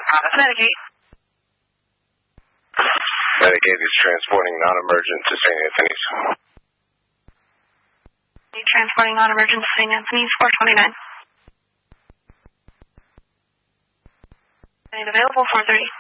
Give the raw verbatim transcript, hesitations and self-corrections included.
Medicaid. Medicaid is transporting non-emergent to Saint Anthony's. Transporting non-emergent to Saint Anthony's, four twenty-nine. Available, four thirty.